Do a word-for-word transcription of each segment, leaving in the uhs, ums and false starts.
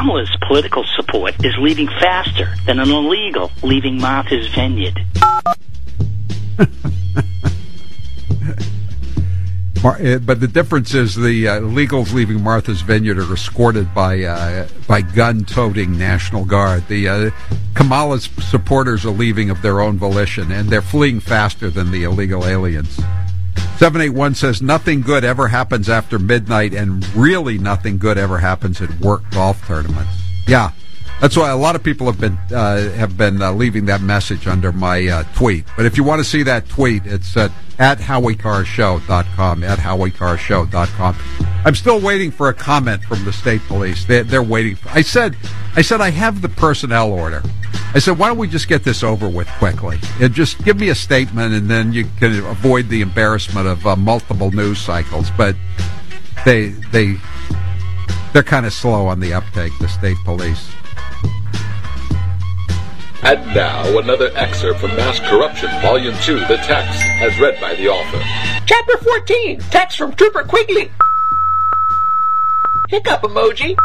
Kamala's political support is leaving faster than an illegal leaving Martha's Vineyard. But the difference is the uh, illegals leaving Martha's Vineyard are escorted by uh, by gun-toting National Guard. The uh, Kamala's supporters are leaving of their own volition, and they're fleeing faster than the illegal aliens. seven eight one says, nothing good ever happens after midnight, and really nothing good ever happens at work golf tournaments. Yeah, that's why a lot of people have been uh, have been uh, leaving that message under my uh, tweet. But if you want to see that tweet, it's at, at howie carr show dot com, at howie carr show dot com. I'm still waiting for a comment from the state police. They're, they're waiting. For, I said, I said I have the personnel order. I said, why don't we just get this over with quickly? And just give me a statement, and then you can avoid the embarrassment of uh, multiple news cycles. But they they they're kind of slow on the uptake, the state police. And now, another excerpt from Mass Corruption, Volume two, the text, as read by the author. Chapter fourteen, text from Trooper Quigley. Hiccup emoji.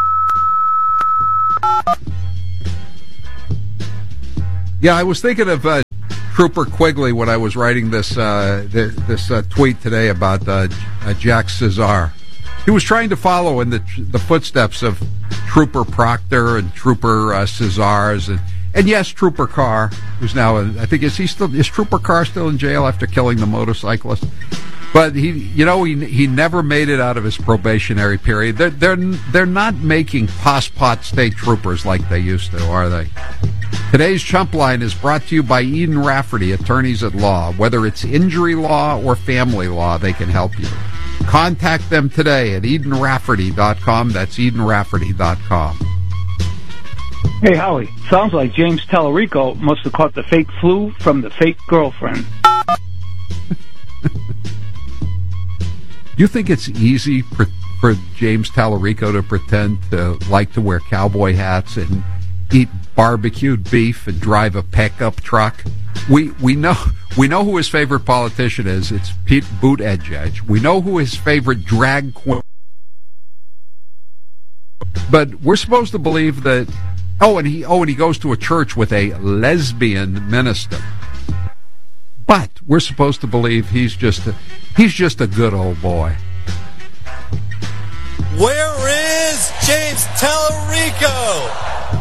Yeah, I was thinking of uh, Trooper Quigley when I was writing this uh, this, this uh, tweet today about uh, uh, Jack Cesar. He was trying to follow in the the footsteps of Trooper Proctor and Trooper uh, Cesars, and and yes, Trooper Carr, who's now in, I think is he still is Trooper Carr still in jail after killing the motorcyclist? But he, you know, he he never made it out of his probationary period. They're they're they're not making poss-pot state troopers like they used to, are they? Today's Chump Line is brought to you by Eden Rafferty, attorneys at law. Whether it's injury law or family law, they can help you. Contact them today at eden rafferty dot com. That's eden rafferty dot com. Hey, Howie. Sounds like James Tallarico must have caught the fake flu from the fake girlfriend. You think it's easy for, for James Tallarico to pretend to like to wear cowboy hats and eat barbecued beef and drive a pickup truck? We we know we know who his favorite politician is. It's Pete Buttigieg. We know who his favorite drag queen. But we're supposed to believe that. Oh, and he oh and he goes to a church with a lesbian minister. But we're supposed to believe he's just a, he's just a good old boy. Where is James Tallarico?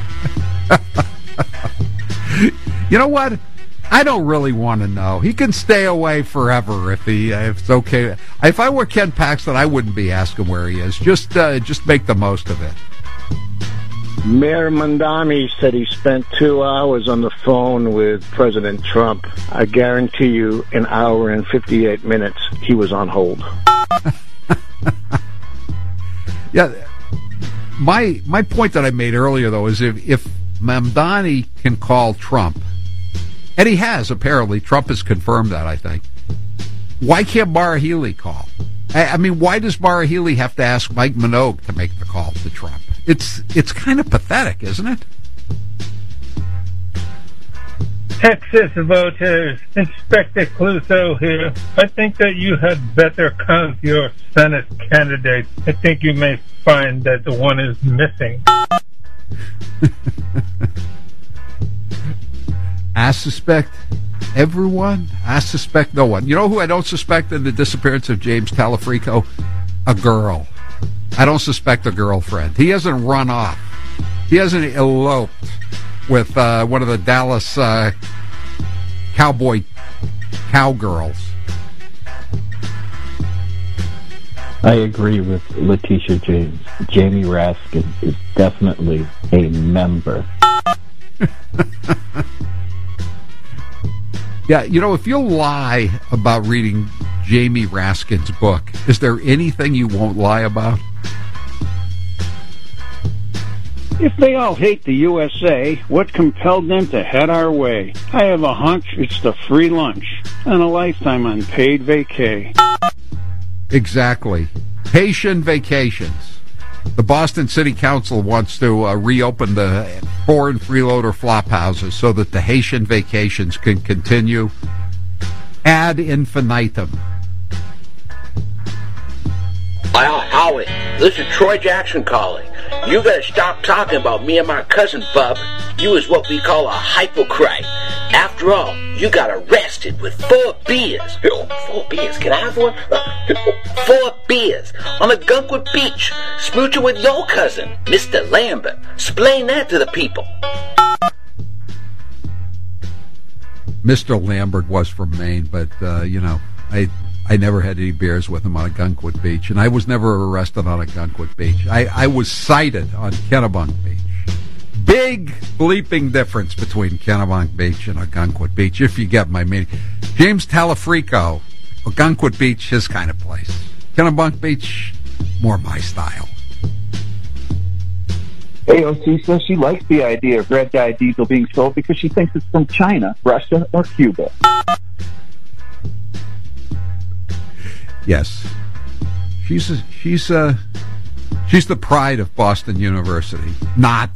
You know what? I don't really want to know. He can stay away forever if he uh, if it's okay. If I were Ken Paxton, I wouldn't be asking where he is. Just uh, just make the most of it. Mayor Mondani said he spent two hours on the phone with President Trump. I guarantee you, an hour and fifty-eight minutes, he was on hold. Yeah, my my point that I made earlier, though, is if, if Mamdani can call Trump, and he has, apparently, Trump has confirmed that, I think, why can't Maura Healey call? I, I mean, why does Maura Healey have to ask Mike Minogue to make the call to Trump? It's it's kind of pathetic, isn't it? Texas voters, Inspector Clouseau here. I think that you had better count your Senate candidates. I think you may find that the one is missing. I suspect everyone. I suspect no one. You know who I don't suspect in the disappearance of James Tallarico? A girl. I don't suspect a girlfriend. He hasn't run off. He hasn't eloped with uh, one of the Dallas uh, cowboy cowgirls. I agree with Letitia James. Jamie Raskin is definitely a member. Yeah, you know, if you'll lie about reading Jamie Raskin's book, is there anything you won't lie about? If they all hate the U S A, what compelled them to head our way? I have a hunch it's the free lunch and a lifetime on paid vacay. Exactly. Haitian vacations. The Boston City Council wants to uh, reopen the foreign freeloader flop houses so that the Haitian vacations can continue ad infinitum. Well, Howie, this is Troy Jackson calling. You gotta stop talking about me and my cousin, Bub. You is what we call a hypocrite. After all, you got arrested with four beers. Four beers? Can I have one? Four beers on a Gunkwood beach, smooching with your cousin, Mister Lambert. Explain that to the people. Mister Lambert was from Maine, but, uh, you know, I... I never had any beers with him on a Gunkwood beach, and I was never arrested on a Gunkwood beach. I, I was cited on Kennebunk Beach. Big bleeping difference between Kennebunk Beach and a Gunkwood Beach, if you get my meaning. James Talafrico, a Gunkwood Beach, his kind of place. Kennebunk Beach, more my style. A O C says she likes the idea of red dye diesel being sold because she thinks it's from China, Russia, or Cuba. Yes, she's a, she's a, she's the pride of Boston University. Not.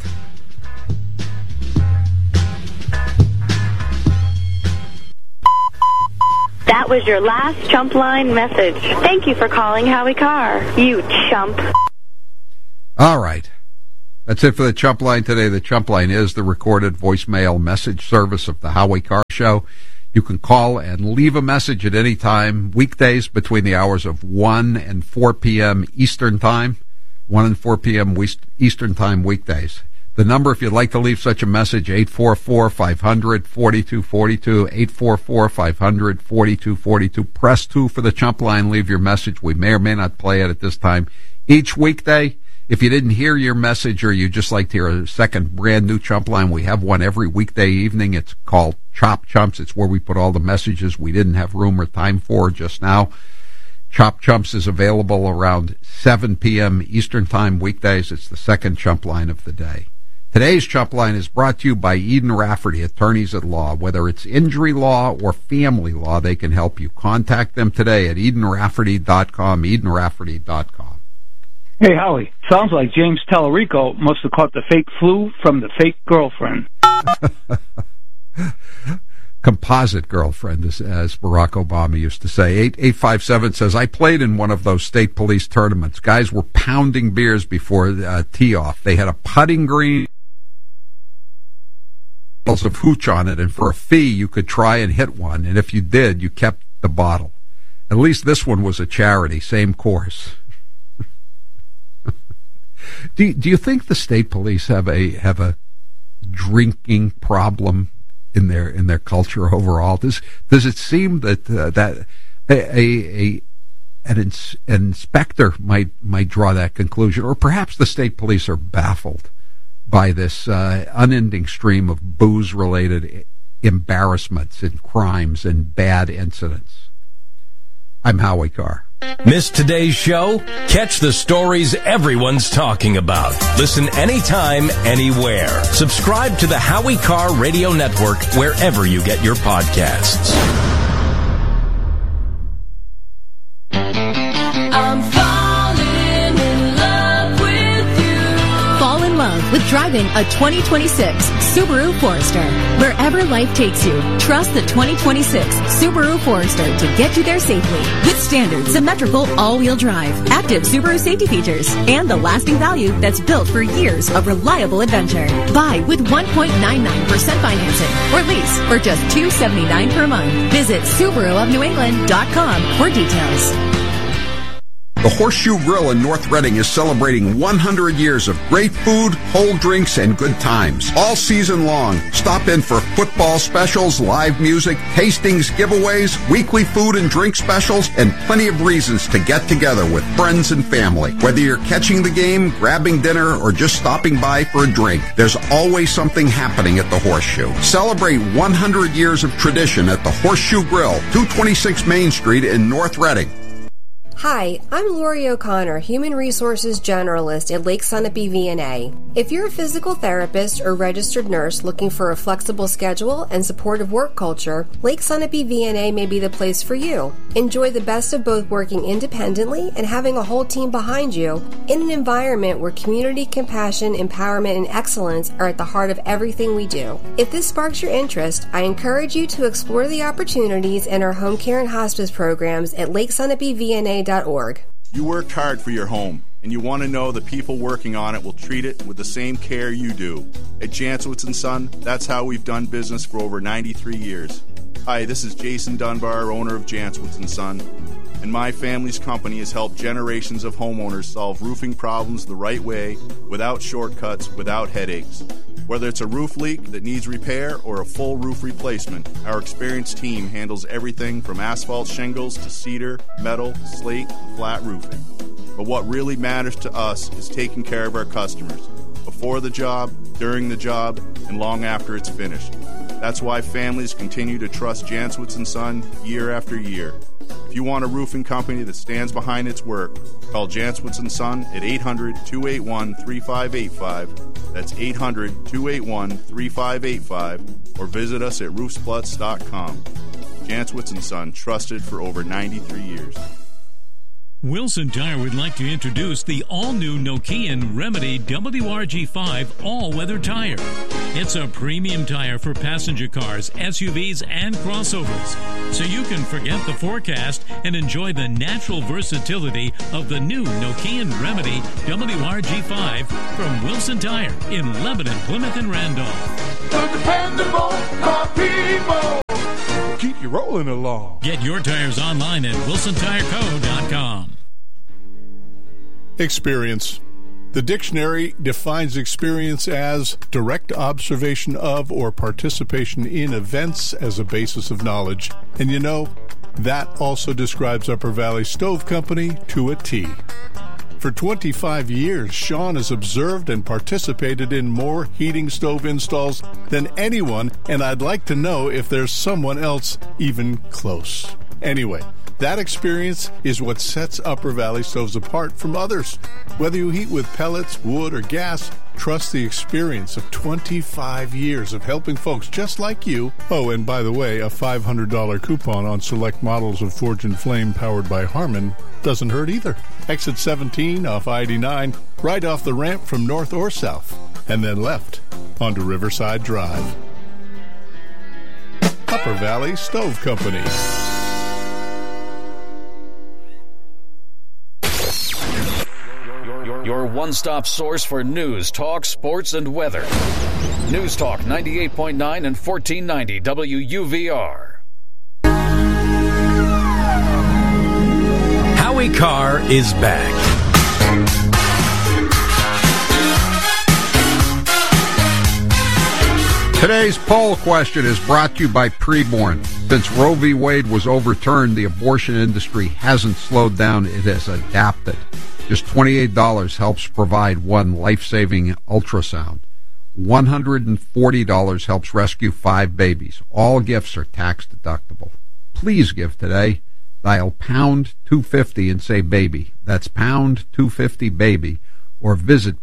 That was your last chump line message. Thank you for calling Howie Carr, you chump. All right. That's it for the Chump Line today. The Chump Line is the recorded voicemail message service of the Howie Carr Show. You can call and leave a message at any time, weekdays between the hours of one and four p.m. Eastern Time, one and four p.m. Eastern Time weekdays. The number, if you'd like to leave such a message, eight four four, five hundred, forty-two forty-two, eight four four, five hundred, forty-two forty-two. Press two for the Chump Line. Leave your message. We may or may not play it at this time each weekday. If you didn't hear your message or you just like to hear a second brand new Chump Line, we have one every weekday evening. It's called Chop Chumps. It's where we put all the messages we didn't have room or time for just now. Chop Chumps is available around seven p.m. Eastern Time weekdays. It's the second Chump Line of the day. Today's Chump Line is brought to you by Eden Rafferty, attorneys at law. Whether it's injury law or family law, they can help you. Contact them today at eden rafferty dot com, eden rafferty dot com. Hey, Howie, sounds like James Tallarico must have caught the fake flu from the fake girlfriend. Composite girlfriend, as, as Barack Obama used to say. eight eight five seven says, I played in one of those state police tournaments. Guys were pounding beers before uh, tee-off. They had a putting green of hooch on it, and for a fee, you could try and hit one, and if you did, you kept the bottle. At least this one was a charity, same course. Do do you think the state police have a have a drinking problem in their in their culture overall? Does does it seem that uh, that a, a, a an, ins, an inspector might might draw that conclusion, or perhaps the state police are baffled by this uh, unending stream of booze related embarrassments and crimes and bad incidents? I'm Howie Carr. Miss today's show? Catch the stories everyone's talking about. Listen anytime, anywhere. Subscribe to the Howie Carr Radio Network wherever you get your podcasts. I'm falling in love with you. Fall in love with driving a twenty twenty-six Subaru Forester. Wherever life takes you, trust the twenty twenty-six Subaru Forester to get you there safely. With standard symmetrical all-wheel drive, active Subaru safety features, and the lasting value that's built for years of reliable adventure. Buy with one point nine nine percent financing or lease for just two hundred seventy-nine dollars per month. Visit Subaru of New England dot com for details. The Horseshoe Grill in North Reading is celebrating one hundred years of great food, cold drinks, and good times. All season long, stop in for football specials, live music, tastings, giveaways, weekly food and drink specials, and plenty of reasons to get together with friends and family. Whether you're catching the game, grabbing dinner, or just stopping by for a drink, there's always something happening at the Horseshoe. Celebrate one hundred years of tradition at the Horseshoe Grill, two twenty-six Main Street in North Reading. Hi, I'm Lori O'Connor, Human Resources Generalist at Lake Sunapee V N A. If you're a physical therapist or registered nurse looking for a flexible schedule and supportive work culture, Lake Sunapee V N A may be the place for you. Enjoy the best of both working independently and having a whole team behind you in an environment where community, compassion, empowerment, and excellence are at the heart of everything we do. If this sparks your interest, I encourage you to explore the opportunities in our home care and hospice programs at lake sunapee v n a dot org. You worked hard for your home, and you want to know the people working on it will treat it with the same care you do. At Jancewitz and Son, that's how we've done business for over ninety-three years. Hi, this is Jason Dunbar, owner of Jancewitz and Son, and my family's company has helped generations of homeowners solve roofing problems the right way, without shortcuts, without headaches. Whether it's a roof leak that needs repair or a full roof replacement, our experienced team handles everything from asphalt shingles to cedar, metal, slate, and flat roofing. But what really matters to us is taking care of our customers, before the job, during the job, and long after it's finished. That's why families continue to trust Jancewitz and Son year after year. If you want a roofing company that stands behind its work, call Jancewitz and Son at eight hundred, two eight one, three five eight five. That's eight hundred, two eight one, three five eight five, or visit us at roofspluts dot com. Jancewitz and Son, trusted for over ninety-three years. Wilson Tire would like to introduce the all-new Nokian Remedy W R G five all-weather tire. It's a premium tire for passenger cars, S U Vs, and crossovers, so you can forget the forecast and enjoy the natural versatility of the new Nokian Remedy W R G five from Wilson Tire in Lebanon, Plymouth, and Randolph. The dependable car people. Keep you rolling along. Get your tires online at wilson tire co dot com. Experience. The dictionary defines experience as direct observation of or participation in events as a basis of knowledge. And you know, that also describes Upper Valley Stove Company to a T. For twenty-five years, Sean has observed and participated in more heating stove installs than anyone, and I'd like to know if there's someone else even close. Anyway, that experience is what sets Upper Valley Stoves apart from others. Whether you heat with pellets, wood, or gas, trust the experience of twenty-five years of helping folks just like you. Oh, and by the way, a five hundred dollars coupon on select models of Forge and Flame powered by Harman doesn't hurt either. Exit seventeen off I eighty-nine, right off the ramp from north or south, and then left onto Riverside Drive. Upper Valley Stove Company. Your one-stop source for news, talk, sports, and weather. News Talk ninety-eight point nine and fourteen ninety W U V R. Howie Carr is back. Today's poll question is brought to you by Preborn. Since Roe v. Wade was overturned, the abortion industry hasn't slowed down. It has adapted. Just twenty-eight dollars helps provide one life-saving ultrasound. one hundred forty dollars helps rescue five babies. All gifts are tax-deductible. Please give today. Dial pound two fifty and say baby. That's pound two fifty baby. Or visit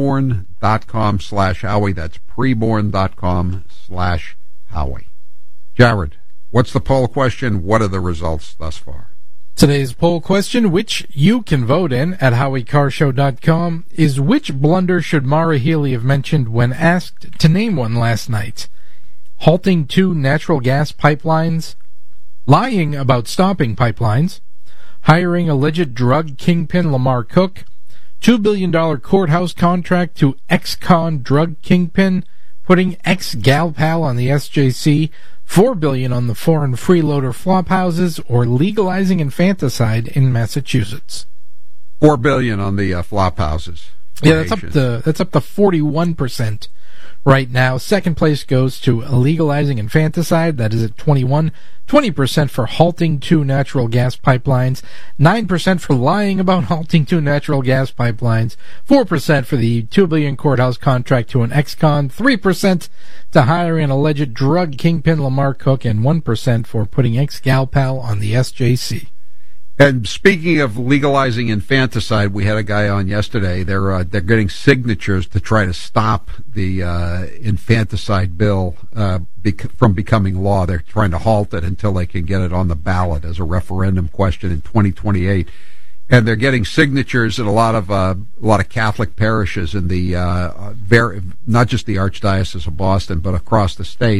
preborn.com slash Howie. That's preborn.com slash Howie. Jared, what's the poll question? What are the results thus far? Today's poll question, which you can vote in at howie car show dot com, is which blunder should Maura Healey have mentioned when asked to name one last night? Halting two natural gas pipelines, lying about stopping pipelines, hiring alleged drug kingpin Lamar Cook, two billion dollars courthouse contract to ex-con drug kingpin, putting ex-gal pal on the S J C, four billion dollars on the foreign freeloader flop houses, or legalizing infanticide in Massachusetts. Four billion on the uh, flop houses. Yeah, that's up to that's up to forty-one percent right now. Second place goes to legalizing infanticide. That is at twenty-one. twenty percent for halting two natural gas pipelines. nine percent for lying about halting two natural gas pipelines. four percent for the two billion dollars courthouse contract to an ex-con. three percent to hiring an alleged drug kingpin Lamar Cook. And one percent for putting ex-gal pal on the S J C. And speaking of legalizing infanticide, we had a guy on yesterday. They're uh, they're getting signatures to try to stop the uh, infanticide bill uh, bec- from becoming law. They're trying to halt it until they can get it on the ballot as a referendum question in twenty twenty-eight. And they're getting signatures in a lot of uh, a lot of Catholic parishes in the uh, very, not just the Archdiocese of Boston, but across the state.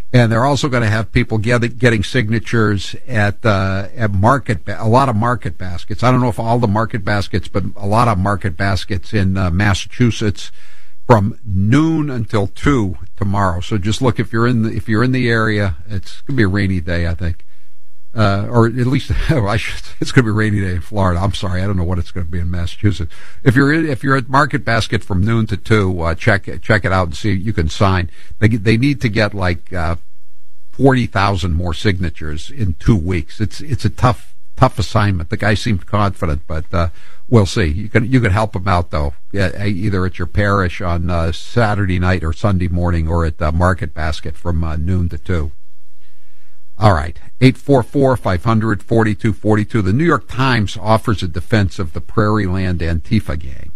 And they're also going to have people get, getting signatures at uh, at market, a lot of market baskets. I don't know if all the market baskets, but a lot of market baskets in uh, Massachusetts from noon until two tomorrow. So just look if you're in the, if you're in the area. It's going to be a rainy day, I think, uh, or at least oh, I should, it's going to be a rainy day in Florida. I'm sorry, I don't know what it's going to be in Massachusetts. If you're in, if you're at Market Basket from noon to two, uh, check check it out and see you can sign. They they need to get like uh, forty thousand more signatures in two weeks. It's it's a tough tough assignment. The guy seemed confident, but uh, we'll see. You can you can help him out though, yeah, either at your parish on uh, Saturday night or Sunday morning, or at uh, Market Basket from uh, noon to two. All right, eight four four, five hundred, forty-two forty-two. The New York Times offers a defense of the Prairieland Antifa gang.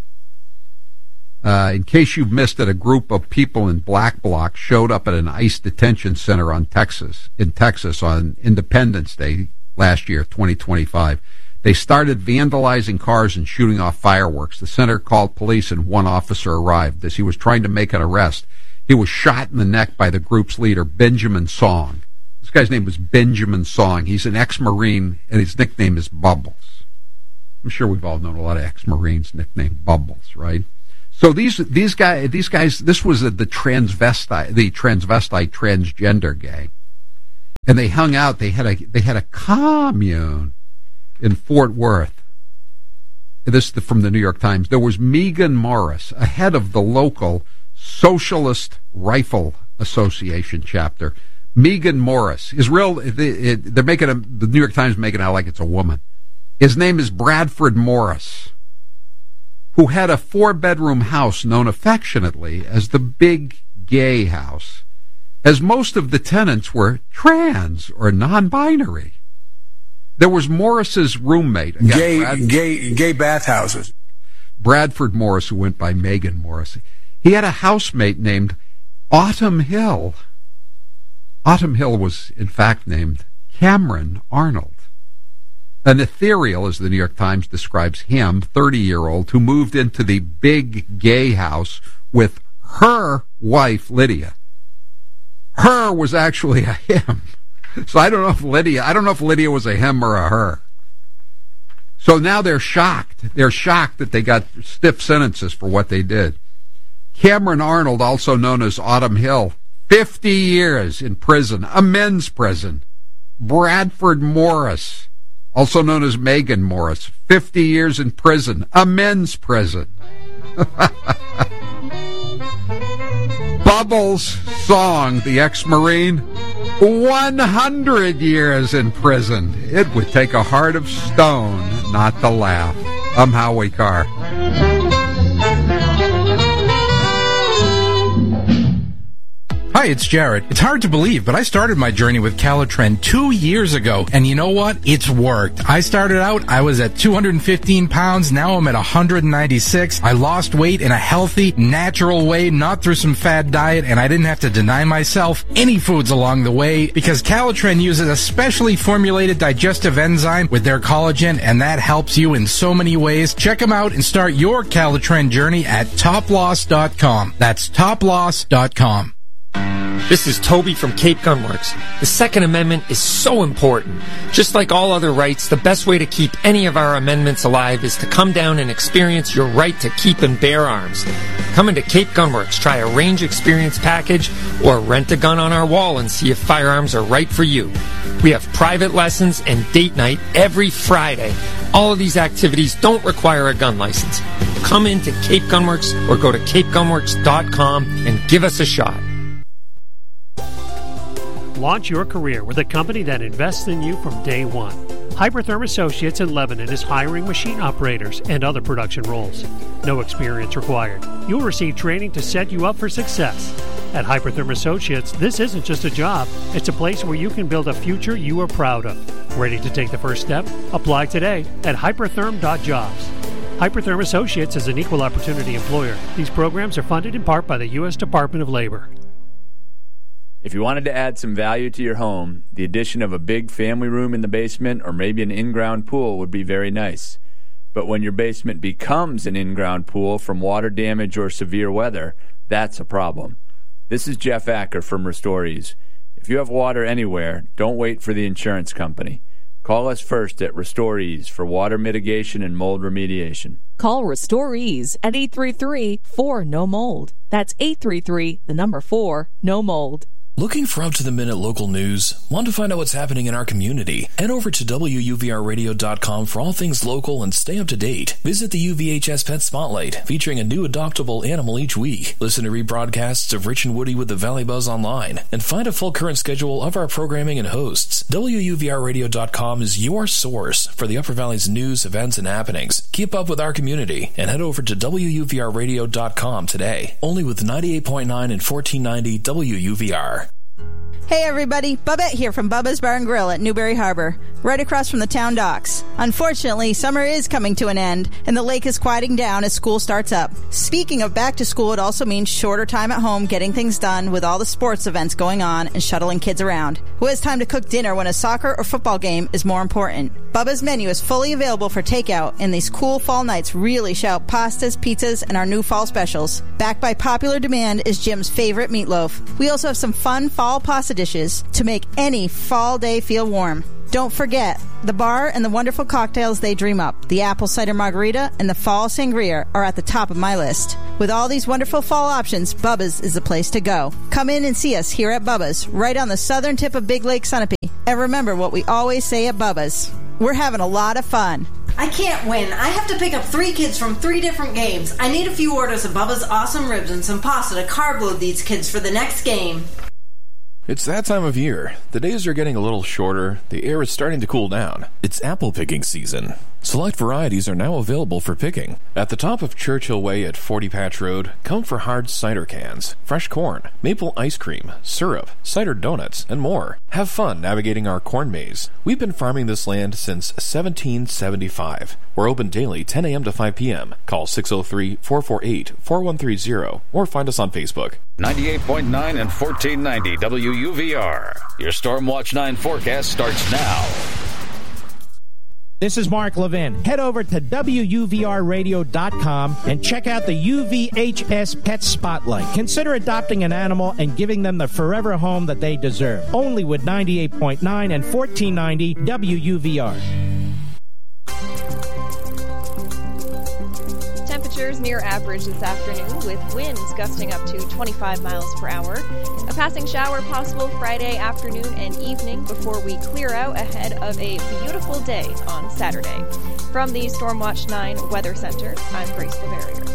Uh, in case you've missed it, a group of people in black bloc showed up at an ICE detention center on Texas, in Texas on Independence Day last year, twenty twenty-five. They started vandalizing cars and shooting off fireworks. The center called police and one officer arrived. As he was trying to make an arrest, he was shot in the neck by the group's leader, Benjamin Song. This guy's name was Benjamin Song. He's an ex-Marine, and his nickname is Bubbles. I'm sure we've all known a lot of ex-Marines nicknamed Bubbles, right? So these these guys, these guys, this was the, the transvestite, the transvestite transgender gang, and they hung out. They had a they had a commune in Fort Worth. This is from the New York Times. There was Megan Morris, a head of the local Socialist Rifle Association chapter. Megan Morris. His real, they're making a, the New York Times making it out like it's a woman. His name is Bradford Morris, who had a four-bedroom house known affectionately as the Big Gay House, as most of the tenants were trans or non-binary. There was Morris's roommate. Again, gay, Brad, gay, gay bathhouses. Bradford Morris, who went by Megan Morris. He had a housemate named Autumn Hill. Autumn Hill was, in fact, named Cameron Arnold. An ethereal, as the New York Times describes him, thirty-year-old, who moved into the Big Gay House with her wife, Lydia. Her was actually a him. So I don't know if Lydia, I don't know if Lydia was a him or a her. So now they're shocked. They're shocked that they got stiff sentences for what they did. Cameron Arnold, also known as Autumn Hill, fifty years in prison, a men's prison. Bradford Morris, also known as Megan Morris, fifty years in prison, a men's prison. Bubbles Song, the ex-Marine, one hundred years in prison. It would take a heart of stone not to laugh. I'm Howie Carr. Hi, it's Jared. It's hard to believe, but I started my journey with Calitren two years ago, and you know what? It's worked. I started out, I was at two hundred fifteen pounds, now I'm at one hundred ninety-six. I lost weight in a healthy, natural way, not through some fad diet, and I didn't have to deny myself any foods along the way, because Calitren uses a specially formulated digestive enzyme with their collagen, and that helps you in so many ways. Check them out and start your Calitren journey at top loss dot com. That's top loss dot com. This is Toby from Cape Gunworks. The Second Amendment is so important. Just like all other rights, the best way to keep any of our amendments alive is to come down and experience your right to keep and bear arms. Come into Cape Gunworks, try a range experience package, or rent a gun on our wall and see if firearms are right for you. We have private lessons and date night every Friday. All of these activities don't require a gun license. Come into Cape Gunworks or go to cape gunworks dot com and give us a shot. Launch your career with a company that invests in you from day one. Hypertherm Associates in Lebanon is hiring machine operators and other production roles. No experience required. You'll receive training to set you up for success. At Hypertherm Associates, this isn't just a job. It's a place where you can build a future you are proud of. Ready to take the first step? Apply today at hypertherm dot jobs. Hypertherm Associates is an equal opportunity employer. These programs are funded in part by the U S Department of Labor. If you wanted to add some value to your home, the addition of a big family room in the basement or maybe an in-ground pool would be very nice. But when your basement becomes an in-ground pool from water damage or severe weather, that's a problem. This is Jeff Acker from Restore Ease. If you have water anywhere, don't wait for the insurance company. Call us first at RestoreEase for water mitigation and mold remediation. Call RestoreEase at eight three three, four, N O mold. That's eight three three, the number four, no mold. Looking for up-to-the-minute local news? Want to find out what's happening in our community? Head over to W U V R radio dot com for all things local and stay up to date. Visit the U V H S Pet Spotlight, featuring a new adoptable animal each week. Listen to rebroadcasts of Rich and Woody with the Valley Buzz online, and find a full current schedule of our programming and hosts. W U V R radio dot com is your source for the Upper Valley's news, events, and happenings. Keep up with our community and head over to W U V R radio dot com today. Only with ninety-eight point nine and fourteen ninety W U V R. Hey everybody, Bubette here from Bubba's Bar and Grill at Newberry Harbor, right across from the town docks. Unfortunately, summer is coming to an end, and the lake is quieting down as school starts up. Speaking of back to school, it also means shorter time at home getting things done with all the sports events going on and shuttling kids around. Who has time to cook dinner when a soccer or football game is more important? Bubba's menu is fully available for takeout, and these cool fall nights really shout pastas, pizzas, and our new fall specials. Backed by popular demand is Jim's favorite meatloaf. We also have some fun fall pasta dishes to make any fall day feel warm. Don't forget, the bar and the wonderful cocktails they dream up, the apple cider margarita and the fall sangria, are at the top of my list. With all these wonderful fall options, Bubba's is the place to go. Come in and see us here at Bubba's, right on the southern tip of Big Lake Sunapee. And remember what we always say at Bubba's: we're having a lot of fun. I can't win. I have to pick up three kids from three different games. I need a few orders of Bubba's awesome ribs and some pasta to carb load these kids for the next game. It's that time of year. The days are getting a little shorter. The air is starting to cool down. It's apple picking season. Select varieties are now available for picking. At the top of Churchill Way at forty Patch Road, come for hard cider cans, fresh corn, maple ice cream, syrup, cider donuts, and more. Have fun navigating our corn maze. We've been farming this land since seventeen seventy-five. We're open daily ten a.m. to five p.m. Call six oh three, four four eight, four one three zero or find us on Facebook. ninety-eight point nine and fourteen ninety W U V R. Your Stormwatch nine forecast starts now. This is Mark Levin. Head over to W U V R radio dot com and check out the U V H S Pet Spotlight. Consider adopting an animal and giving them the forever home that they deserve. Only with ninety-eight point nine and fourteen ninety W U V R. Temperatures near average this afternoon, with winds gusting up to twenty-five miles per hour. A passing shower possible Friday afternoon and evening before we clear out ahead of a beautiful day on Saturday. From the Stormwatch nine Weather Center, I'm Grace Bavarier.